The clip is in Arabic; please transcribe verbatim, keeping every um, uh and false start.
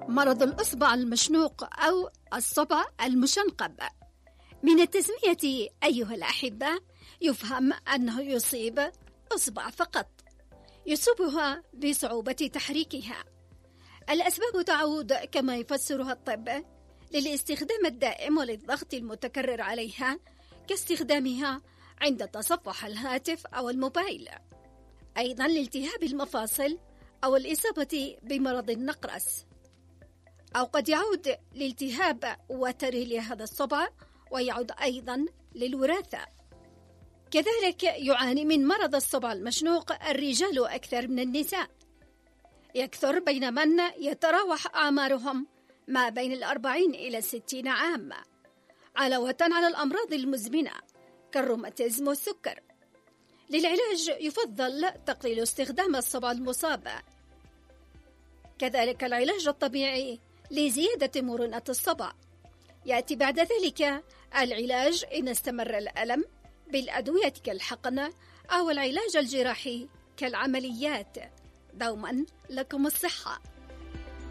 مرض الإصبع المشنوق أو الصبع المشنقب. من التسمية أيها الأحبة يفهم أنه يصيب إصبع فقط، يصيبها بصعوبة تحريكها. الأسباب تعود كما يفسرها الطب للاستخدام الدائم وللضغط المتكرر عليها، كاستخدامها عند تصفح الهاتف أو الموبايل. أيضا لالتهاب المفاصل أو الإصابة بمرض النقرس، أو قد يعود لالتهاب وتري لهذا الصبع ويعود أيضا للوراثة. كذلك يعاني من مرض الصبع المشنوق الرجال أكثر من النساء، يكثر بين من يتراوح أعمارهم ما بين الأربعين إلى الستين عام، علاوة على الأمراض المزمنة كالروماتيزم والسكر. للعلاج يفضل تقليل استخدام الصبع المصاب، كذلك العلاج الطبيعي لزيادة مرونة الصبع. يأتي بعد ذلك العلاج إن استمر الألم بالأدوية كالحقن أو العلاج الجراحي كالعمليات. دوما لكم الصحة.